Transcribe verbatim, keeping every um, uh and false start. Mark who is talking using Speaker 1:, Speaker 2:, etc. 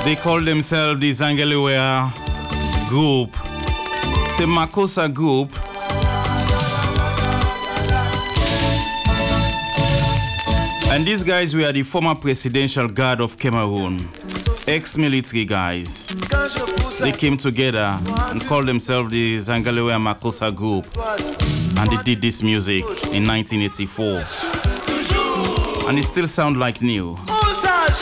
Speaker 1: They call themselves the Zangalewa group. C'est Makossa group. And these guys were the former presidential guard of Cameroon, ex-military guys. They came together and called themselves the Zangalewa Makossa group, and they did this music in nineteen eighty-four. And it still sounds like new.